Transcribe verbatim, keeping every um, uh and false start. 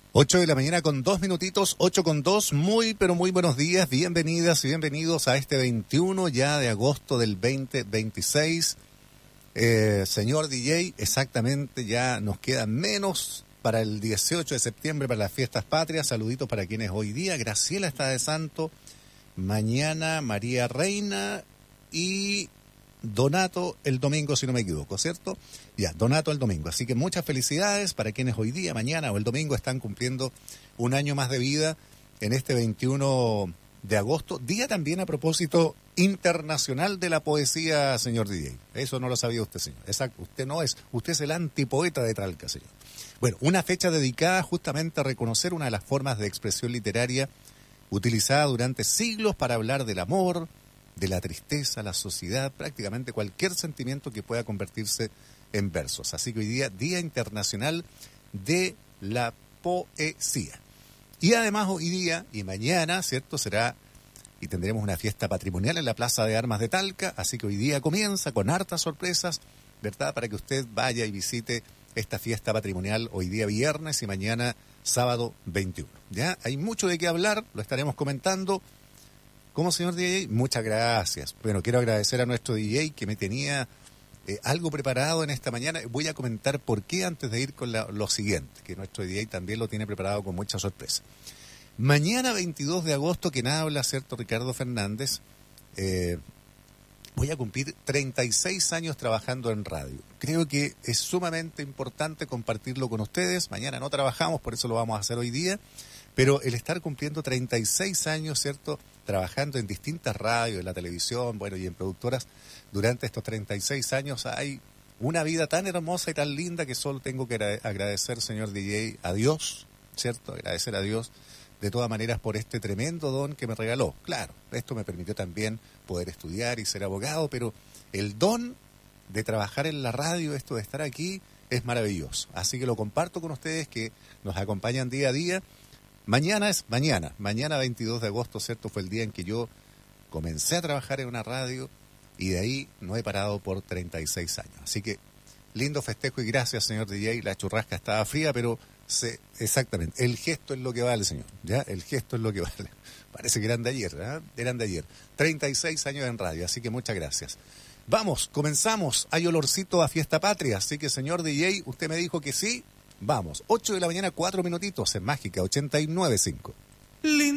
Ocho de la mañana con dos minutitos, ocho con dos, muy pero muy buenos días, bienvenidas y bienvenidos a este veintiuno ya de agosto del veinte veintiséis. Eh, señor D J, exactamente ya nos queda menos para el dieciocho de septiembre, para las fiestas patrias. Saluditos para quienes hoy día, Graciela está de santo, mañana María Reina y Donato el domingo, si no me equivoco, ¿cierto? Ya, Donato el domingo. Así que muchas felicidades para quienes hoy día, mañana o el domingo están cumpliendo un año más de vida en este veintiuno de agosto. Día también a propósito internacional de la poesía, señor D J. Eso no lo sabía usted, señor. Exacto, usted no es, usted es el antipoeta de Talca, señor. Bueno, una fecha dedicada justamente a reconocer una de las formas de expresión literaria utilizada durante siglos para hablar del amor, de la tristeza, la sociedad, prácticamente cualquier sentimiento que pueda convertirse en versos. Así que hoy día, Día Internacional de la Poesía. Y además hoy día y mañana, ¿cierto?, será y tendremos una fiesta patrimonial en la Plaza de Armas de Talca, así que hoy día comienza con hartas sorpresas, ¿verdad?, para que usted vaya y visite esta fiesta patrimonial hoy día viernes y mañana sábado veintiuno. ¿Ya? Hay mucho de qué hablar, lo estaremos comentando. ¿Cómo, señor D J? Muchas gracias. Bueno, quiero agradecer a nuestro D J que me tenía eh, algo preparado en esta mañana. Voy a comentar por qué antes de ir con la, lo siguiente, que nuestro D J también lo tiene preparado con mucha sorpresa. Mañana veintidós de agosto, quien habla, ¿cierto?, Ricardo Fernández, eh, voy a cumplir treinta y seis años trabajando en radio. Creo que es sumamente importante compartirlo con ustedes. Mañana no trabajamos, por eso lo vamos a hacer hoy día. Pero el estar cumpliendo treinta y seis años, ¿cierto?, trabajando en distintas radios, en la televisión, bueno, y en productoras, durante estos treinta y seis años hay una vida tan hermosa y tan linda que solo tengo que agradecer, señor D J, a Dios, ¿cierto?, agradecer a Dios de todas maneras por este tremendo don que me regaló. Claro, esto me permitió también poder estudiar y ser abogado, pero el don de trabajar en la radio, esto de estar aquí, es maravilloso. Así que lo comparto con ustedes que nos acompañan día a día. Mañana es mañana, mañana veintidós de agosto, ¿cierto? Fue el día en que yo comencé a trabajar en una radio y de ahí no he parado por treinta y seis años. Así que lindo festejo y gracias, señor D J. La churrasca estaba fría, pero se, exactamente, el gesto es lo que vale, señor. ¿Ya? El gesto es lo que vale. Parece que eran de ayer, ¿eh? Eran de ayer. treinta y seis años en radio, así que muchas gracias. Vamos, comenzamos. Hay olorcito a fiesta patria, así que, señor D J, usted me dijo que sí. Vamos, ocho de la mañana, cuatro minutitos en Mágica ochenta y nueve punto cinco.